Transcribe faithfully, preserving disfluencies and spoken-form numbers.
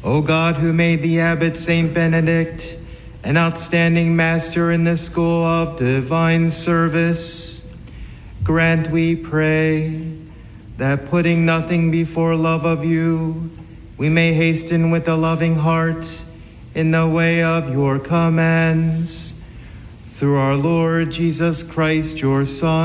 O God, who made the abbot Saint Benedict an outstanding master in the school of divine service, grant, we pray, that putting nothing before love of you, we may hasten with a loving heart in the way of your commands. Through our Lord Jesus Christ, your Son,